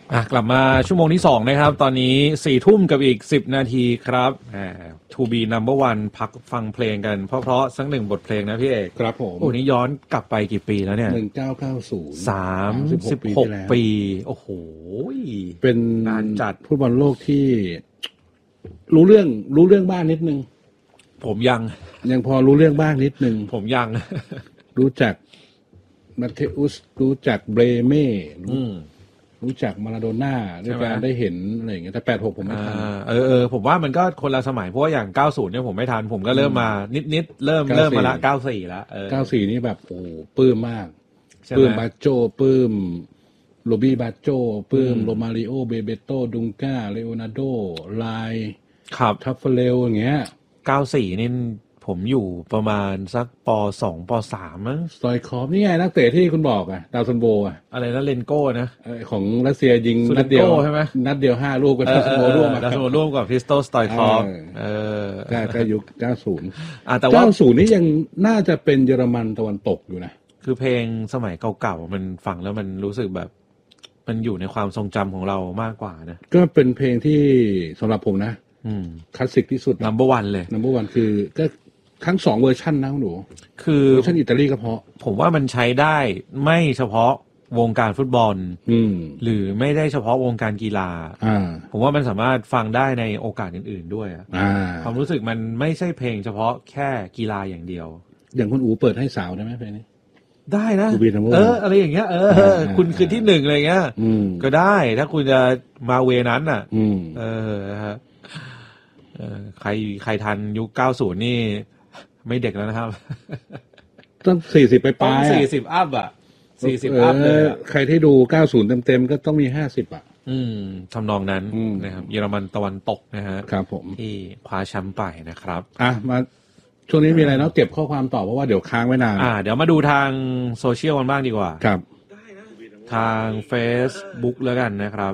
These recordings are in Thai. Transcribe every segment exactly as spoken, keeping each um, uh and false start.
อ่ะกลับมาชั่วโมงที่สองนะครับตอนนี้สี่ทุ่มกับอีกสิบนาทีครับอ่า To be number one พักฟังเพลงกันเพราะๆสักหนึ่งบทเพลงนะพี่เอกครับผมโอ้นี่ย้อนกลับไปกี่ปีแล้วเนี่ยหนึ่งพันเก้าร้อยเก้าสิบสามสิบหกปีโอ้โหเป็นงานจัดฟุตบอลโลกที่รู้เรื่องรู้เรื่องบ้างนิดนึงผมยังยังพอรู้เรื่องบ้างนิดนึงผมยังรู้จักมาเทอุสรู้จักเบรเม่รู้จักมาราโดน่าด้วยการได้เห็นอะไรอย่างเงี้ยแต่แปดสิบหกผมไม่ทันเออเออผมว่ามันก็คนละสมัยเพราะว่าอย่างเก้าสิบเนี่ยผมไม่ทันผมก็เริ่มมานิดๆเริ่มเริ่มมาละเก้าสิบสี่ละเออเก้าสิบสี่นี่แบบโอ้ปลื้มมากปลื้มบาโจปลื้มโรบี้บาโจปลื้มโรมาริโอเบเบโตดุงก้าเลโอนาร์โดไลครับทัฟเฟเลลอย่างเงี้ยเก้าสิบสี่นี่ผมอยู่ประมาณสักปสองปสามมั้งสตอยคอฟนี่ไงนักเตะที่คุณบอกอ่ะดาวซันโบอ่ะอะไรนะเลนโก้นะของรัสเซียยิงนัดเดียวใช่ไหมนัดเดียวห้าลูกกับดาวซันโบร่วมดาวซันโบร่วมกับคริสโตสตอยคอฟเออได้ก็ยุคเก้าสิบอ่ะแต่ว่าเก้าสิบนี่ยังน่าจะเป็นเยอรมันตะวันตกอยู่นะคือเพลงสมัยเก่าๆมันฟังแล้วมันรู้สึกแบบมันอยู่ในความทรงจำของเรามากกว่านะก็เป็นเพลงที่สำหรับผมนะคลาสสิกที่สุดนัมเบอร์วันเลยนัมเบอร์วันคือก็ทั้งสองเวอร์ชันนะคุณหนูคือเวอร์ชันอิตาลีก็เพราะผมว่ามันใช้ได้ไม่เฉพาะวงการฟุตบอลหรือไม่ได้เฉพาะวงการกีฬาผมว่ามันสามารถฟังได้ในโอกาสอื่นๆด้วยความรู้สึกมันไม่ใช่เพลงเฉพาะแค่กีฬาอย่างเดียวอย่างคุณอูเปิดให้สาวได้ไหมเพลงนี้ได้นะเอออะไรอย่างเงี้ยเออคุณคือที่หนึ่งอะไรเงี้ยก็ได้ถ้าคุณจะมาเวนั้นอ่ะเออฮะใครใครทันยุคเก้าสิบนี่ไม่เด็กแล้วนะครับต้องสี่สิบไปปลายสี่สิบอัพอ่ะสี่สิบอัพเลยใครที่ดูเก้าสิบเต็มๆก็ต้องมีห้าสิบอ่ะอืมทำนองนั้นนะครับเยอรมันตะวันตกนะฮะครับผมที่คว้าแชมป์ไปนะครับอ่ะมาช่วงนี้มีอะไรเนาะเก็บข้อความต่อเพราะว่าเดี๋ยวค้างไว้นานอ่าเดี๋ยวมาดูทางโซเชียลกันบ้างดีกว่าครับทาง Facebook แล้วกันนะครับ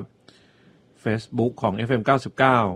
Facebook ของ เอฟ เอ็ม เก้าสิบเก้า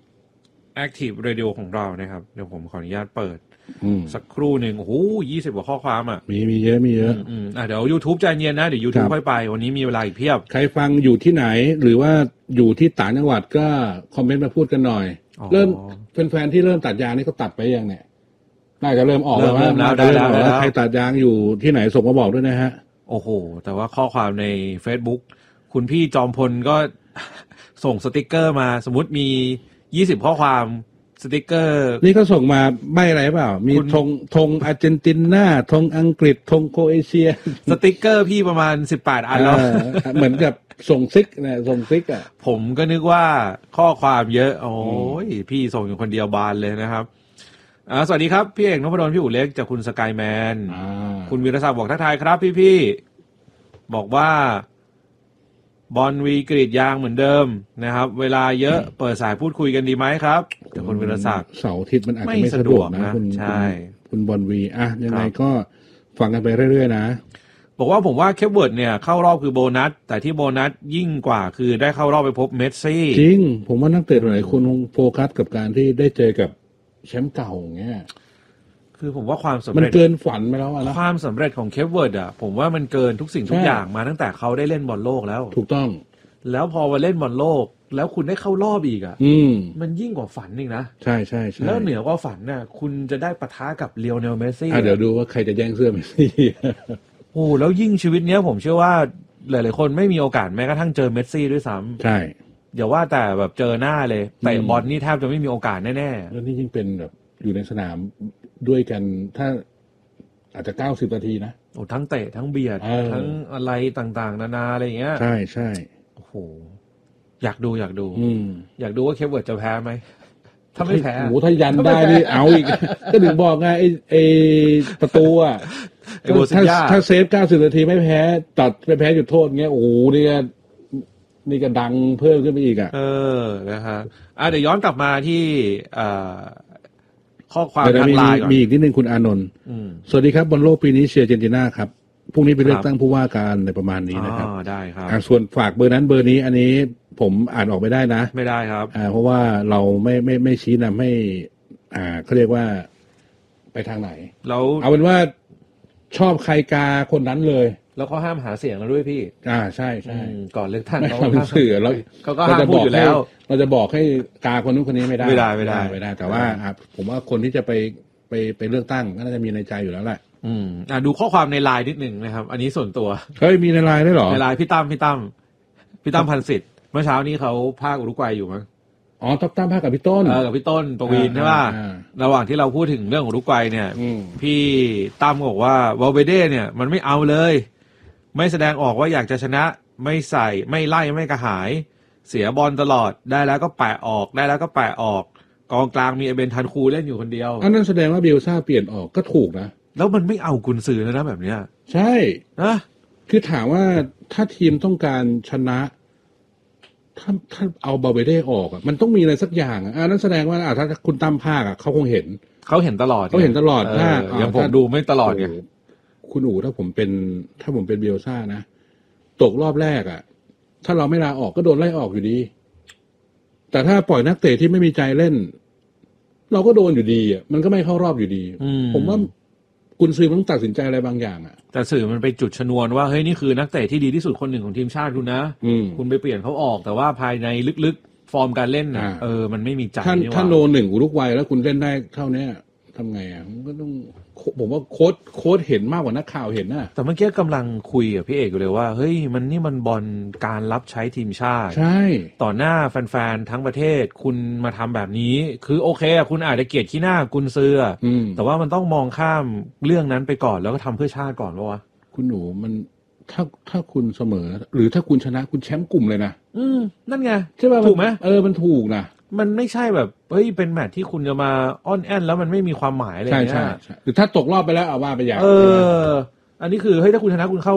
Active Radio ของเรานะครับเดี๋ยวผมขออนุญาตเปิดสักครู่หนึ่งโอ้โหยี่สิบกว่าข้อความอ่ะมีมีเยอะมีเยอะอืมอ่าเดี๋ยว YouTube ใจเย็นนะเดี๋ยว YouTube ค่อยไปวันนี้มีเวลาอีกเพียบใครฟังอยู่ที่ไหนหรือว่าอยู่ที่ต่างจังหวัดก็คอมเมนต์มาพูดกันหน่อยเริ่มแฟนๆที่เริ่มตัดยางนี่เขาตัดไปยังเนี่ยน่าจะเริ่มออกแล้วว่าได้แล้วใครตัดยางอยู่ที่ไหนส่งมาบอกด้วยนะฮะโอ้โหแต่ว่าข้อความใน Facebook คุณพี่จอมพลก็ส่งสติกเกอร์มาสมมุติมียี่สิบข้อความสติกเกอร์นี่ก็ส่งมาใบอะไรเปล่ามีธงธงอาร์เจนตินาธงอังกฤษธงโครเอเชียสติกเกอร์พี่ประมาณสิบแปดอันแล้วเหมือนกับส่งซิกนะส่งซิกอ่ะผมก็นึกว่าข้อความเยอะโอ้ยพี่ส่งอยู่คนเดียวบานเลยนะครับอ่าสวัสดีครับพี่เอกนพดลพี่อู๋เล็กจากคุณสกายแมนคุณวีรศักดิ์บอกทักทายครับพี่ๆบอกว่าบอลวีกรีดยางเหมือนเดิมนะครับเวลาเยอะเปิดสายพูดคุยกันดีไหมครับแต่คุณวีรศักดิ์เสาร์อาทิตย์มันอาจจะไม่สะดวกนะคุณใช่คุณบอลวีอ่ะยังไงก็ฟังกันไปเรื่อยๆนะบอกว่าผมว่าเคปเวิร์ดเนี่ยเข้ารอบคือโบนัสแต่ที่โบนัสยิ่งกว่าคือได้เข้ารอบไปพบเมสซี่จริงผมว่านักเตะหลายคนคงโฟกัสกับการที่ได้เจอกับแชมป์เก่าอย่างเงี้ยคือผมว่าความสำเร็จมันเกินฝันไปแล้วนะความสำเร็จของเคปเวิร์ดอ่ะผมว่ามันเกินทุกสิ่งทุกอย่างมาตั้งแต่เขาได้เล่นบอลโลกแล้วถูกต้องแล้วพอมาเล่นบอลโลกแล้วคุณได้เข้ารอบอีกอ่ะอืมมันยิ่งกว่าฝันอีกนะใช่ใช่ใช่แล้วเหนือกว่าฝันน่ะคุณจะได้ปะทะกับเลโอเนลเมสซี่อ่ะเดี๋ยวดูว่าใครจะแย่งเสื้อเมสซี่โอ้แล้วยิ่งชีวิตเนี้ยผมเชื่อว่าหลายๆคนไม่มีโอกาสแม้กระทั่งเจอเมสซี่ด้วยซ้ำใช่อย่าว่าแต่แบบเจอหน้าเลยแต่บอลนี่แทบจะไม่มีโอกาสแน่ๆแล้วนี่ยิ่งเป็นแบบอยู่ในสนามด้วยกันถ้าอาจจะเก้าสิบนาทีนะโอ้ทั้งเตะทั้งเบียดทั้งอะไรต่างๆนานาอะไรอย่างเงี้ยใช่ใช่โอ้โหอยากดูอยากดูอยากดูว่าเคปเวิร์ดจะแพ้ไหมถ้าไม่แพ้โอ้ถ้ายันได้นี่เอาอีกก็ถึงบอกไงไอ้ไอ้ประตูอ่ะถ้าถ้าเซฟเก้าสิบนาทีไม่แพ้ตัดไปแพ้จุดโทษเงี้ยโอ้โหนี่ก็นี่ก็ดังเพิ่มขึ้นไปอีกอ่ะเออนะฮะอ่ะเดี๋ยวย้อนกลับมาที่อ่าข้อความทางไลน์ก่อนมีอีกนิดนึงคุณอานนท์สวัสดีครับบอลโลกปีนี้เชียร์อาร์เจนตินาครับพรุ่งนี้ไปเลือกตั้งผู้ว่าการในประมาณนี้นะครับอ๋อได้ครับส่วนฝากเบอร์นั้นเบอร์นี้อันนี้ผมอ่านออกไม่ได้นะไม่ได้ครับอ่าเพราะว่าเราไม่ไม่ไม่ชี้นำให้อ่าเขาเรียกว่าไปทางไหนเราเอาเป็นว่าชอบใครกาคนนั้นเลยแล้วเขาห้ามหาเสียงแล้วด้วยพี่อ่าใช่ใช่ก่อนเลือกตั้งไม่เขาทำสื่อเราเขาก็ห้ามพูดอยู่แล้วเราจะบอกให้กาคนนู้นคนนี้ไม่ได้ไม่ได้ไม่ได้ไม่ได้ แต่ว่าผมว่าคนที่จะไปไปไปเลือกตั้งก็น่าจะมีในใจอยู่แล้วแหละอืมอ่าดูข้อความในไลน์นิดหนึ่งนะครับ อันนี้ส่วนตัวเฮ้ยมีในไลน์ได้หรอในไลน์พี่ตั้มพี่ตั้มพี่ตั้มพันสิทธิ์เมื่อเช้านี้เขาพากอุรุกวัยอยู่มั้งอ๋อตั้มตั้มพากับพี่ต้นเออกับพี่ต้นปวีณใช่ป่ะระหว่างที่เราพูดถึงเรื่องอุรุกวัยเนี่ยพี่ตั้มบอกว่าวาลเวเด้เนี่ยมันไม่เอาเลยไม่แสดงออกว่าอยากจะชนะไม่ใส่ไม่ไล่ไม่กระหายเสียบอลตลอดได้แล้วก็แปะออกได้แล้วก็แปะออกกองกลางมีไอเบนทันคูเล่นอยู่คนเดียวอันนั้นแสดงว่าเบลซ่าเปลี่ยนออกก็ถูกนะแล้วมันไม่เอากุนซือแล้วนะแบบเนี้ยใช่นะคือถามว่าถ้าทีมต้องการชนะถ้าถ้าเอาบาเวเด้ออกอ่ะมันต้องมีอะไรสักอย่างอ่ะนั่นแสดงว่าอ่ะถ้าคุณตั้มภาคอ่ะเขาคงเห็นเขาเห็นตลอดเขาเห็นตลอดถ้าอย่างผมดูไม่ตลอดไงคุณอู๋ถ้าผมเป็นถ้าผมเป็นเบลซ่านะตกรอบแรกอ่ะถ้าเราไม่ลาออกก็โดนไล่ออกอยู่ดีแต่ถ้าปล่อยนักเตะที่ไม่มีใจเล่นเราก็โดนอยู่ดีอ่ะมันก็ไม่เข้ารอบอยู่ดีผมว่ากุนซือมันต้องตัดสินใจอะไรบางอย่างอ่ะแต่สื่อมันไปจุดชนวนว่าเฮ้ยนี่คือนักเตะที่ดีที่สุดคนหนึ่งของทีมชาติคุณนะคุณไปเปลี่ยนเขาออกแต่ว่าภายในลึกๆฟอร์มการเล่นนะเออมันไม่มีใจท่านท่านโนหนึ่งอุรุกวัยแล้วคุณเล่นได้เท่านี้ทำไงอ่ะมันก็ต้องผมว่าโค้ชโค้ชเห็นมากกว่านักข่าวเห็นนะแต่เมื่อกี้กำลังคุยกับพี่เอกอยู่เลยว่าเฮ้ยมันนี่มันบอลการรับใช้ทีมชาติใช่ต่อหน้าแฟนๆทั้งประเทศคุณมาทำแบบนี้คือโอเคอะคุณอาจจะเกลียดขี้หน้ากุนซือแต่ว่ามันต้องมองข้ามเรื่องนั้นไปก่อนแล้วก็ทำเพื่อชาติก่อนวะคุณหนูมันถ้าถ้าคุณเสมอหรือถ้าคุณชนะคุณแชมป์กลุ่มเลยนะอืมนั่นไงใช่ป่ะถูกไหมเออมันถูกนะมันไม่ใช่แบบเฮ้ยเป็นแมตช์ที่คุณจะมาอ้อนแอนแล้วมันไม่มีความหมายอะไรเงี้ยใช่ใช่หรือถ้าตกรอบไปแล้วเอาว่าไปอย่างเอออันนี้คือเฮ้ยถ้าคุณชนะคุณเข้า